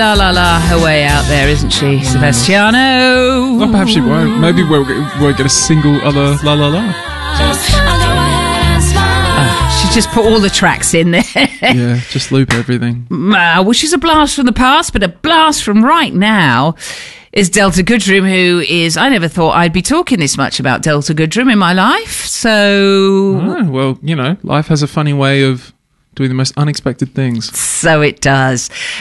La la la, her way out there, isn't she, Sebastiano? Well, perhaps she won't. Maybe we'll get a single other La La La. She just put all the tracks in there. Yeah, just loop everything. Which is a blast from the past, but a blast from right now is Delta Goodrem, who is... I never thought I'd be talking this much about Delta Goodrem in my life, so... Oh, well, life has a funny way of doing the most unexpected things. So it does.